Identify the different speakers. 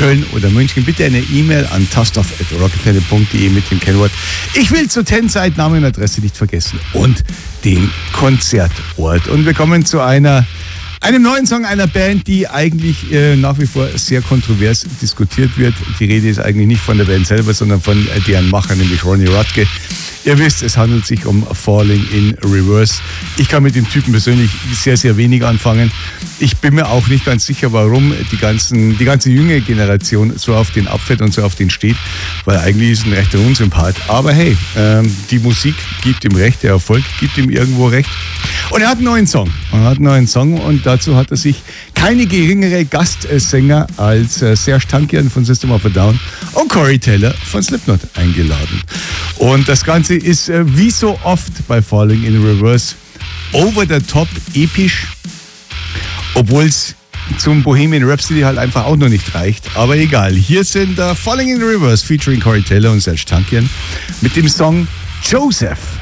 Speaker 1: Köln oder München, bitte eine E-Mail an tastoff@rockantenne.de mit dem Kennwort "Ich will zur Ten-Zeit", Name und Adresse nicht vergessen und den Konzertort. Und wir kommen zu einem neuen Song einer Band, die eigentlich nach wie vor sehr kontrovers diskutiert wird. Die Rede ist eigentlich nicht von der Band selber, sondern von deren Macher, nämlich Ronnie Radke. Ihr wisst, es handelt sich um Falling in Reverse. Ich kann mit dem Typen persönlich sehr, sehr wenig anfangen. Ich bin mir auch nicht ganz sicher, warum die ganze junge Generation so auf den abfährt und so auf den steht, weil eigentlich ist ein rechter Unsympath. Aber hey, die Musik gibt ihm recht, der Erfolg gibt ihm irgendwo recht. Und er hat einen neuen Song. Und dazu hat er sich keine geringere Gastsänger als Serj Tankian von System of a Down und Corey Taylor von Slipknot eingeladen. Und das Ganze ist wie so oft bei Falling in Reverse over the top episch, obwohl es zum Bohemian Rhapsody halt einfach auch noch nicht reicht. Aber egal, hier sind Falling in Reverse featuring Corey Taylor und Serj Tankian mit dem Song Joseph.